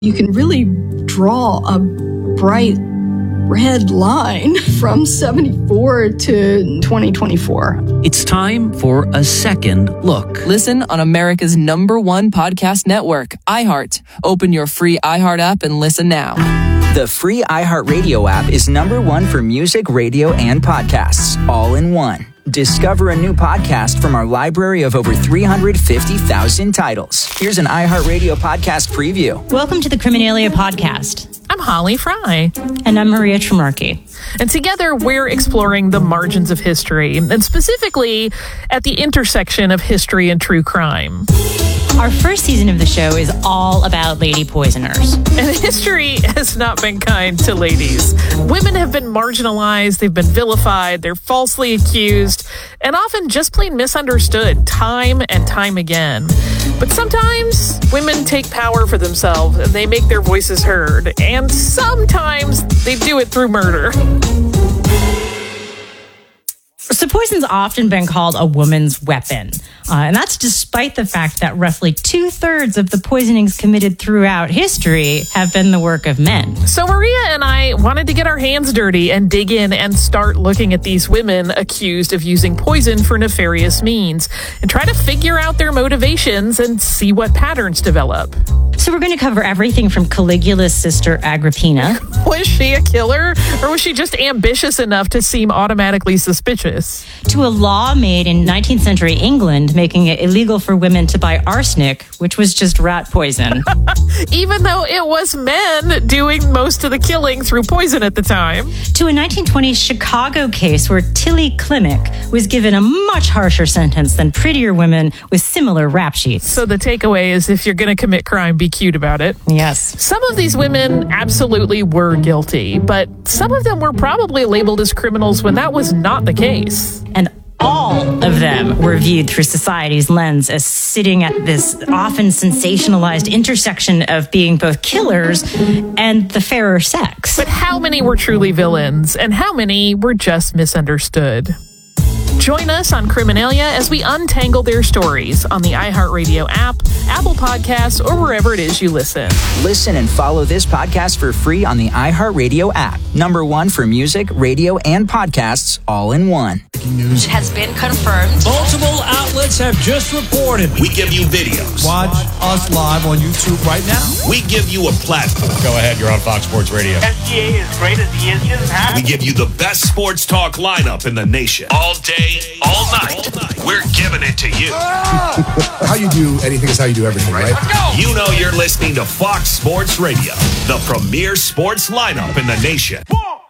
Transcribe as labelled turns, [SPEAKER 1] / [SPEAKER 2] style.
[SPEAKER 1] You can really draw a bright red line from 74 to 2024.
[SPEAKER 2] It's time for a second look.
[SPEAKER 3] Listen on America's #1 podcast network, iHeart. Open your free iHeart app and listen now.
[SPEAKER 4] The free iHeartRadio app is #1 for music, radio, and podcasts, all in one. Discover a new podcast from our library of over 350,000 titles. Here's an iHeartRadio podcast preview.
[SPEAKER 5] Welcome to the Criminalia podcast.
[SPEAKER 6] I'm Holly Fry.
[SPEAKER 5] And I'm Maria Tremarchi.
[SPEAKER 6] And together we're exploring the margins of history, and specifically at the intersection of history and true crime.
[SPEAKER 5] Our first season of the show is all about lady poisoners.
[SPEAKER 6] And history has not been kind to ladies. Women have been marginalized, they've been vilified, they're falsely accused, and often just plain misunderstood time and time again. But sometimes women take power for themselves and they make their voices heard. And sometimes they do it through murder.
[SPEAKER 5] So poison's often been called a woman's weapon. And that's despite the fact that roughly 2/3 of the poisonings committed throughout history have been the work of men.
[SPEAKER 6] So Maria and I wanted to get our hands dirty and dig in and start looking at these women accused of using poison for nefarious means and try to figure out their motivations and see what patterns develop.
[SPEAKER 5] So we're going to cover everything from Caligula's sister Agrippina.
[SPEAKER 6] Was she a killer, or was she just ambitious enough to seem automatically suspicious?
[SPEAKER 5] To a law made in 19th century England making it illegal for women to buy arsenic, which was just rat poison.
[SPEAKER 6] Even though it was men doing most of the killing through poison at the time.
[SPEAKER 5] To a 1920s Chicago case where Tilly Klimek was given a much harsher sentence than prettier women with similar rap sheets.
[SPEAKER 6] So the takeaway is, if you're going to commit crime, be cute about it.
[SPEAKER 5] Yes.
[SPEAKER 6] Some of these women absolutely were guilty, but some of them were probably labeled as criminals when that was not the case.
[SPEAKER 5] And all of them were viewed through society's lens as sitting at this often sensationalized intersection of being both killers and the fairer sex.
[SPEAKER 6] But how many were truly villains, and how many were just misunderstood? Join us on Criminalia as we untangle their stories on the iHeartRadio app, Apple Podcasts, or wherever it is you listen.
[SPEAKER 4] Listen and follow this podcast for free on the iHeartRadio app. #1 for music, radio, and podcasts, all in one.
[SPEAKER 7] News has been confirmed.
[SPEAKER 8] Multiple outlets have just reported.
[SPEAKER 9] We give you videos.
[SPEAKER 8] Watch us live on YouTube right now.
[SPEAKER 9] We give you a platform.
[SPEAKER 10] Go ahead, you're on Fox Sports Radio.
[SPEAKER 11] SGA is great as he is just that.
[SPEAKER 9] We give you the best sports talk lineup in the nation. All day, all night. We're giving it to you.
[SPEAKER 12] How you do anything is how you do everything, right?
[SPEAKER 9] Let's go. You know you're listening to Fox Sports Radio, the premier sports lineup in the nation.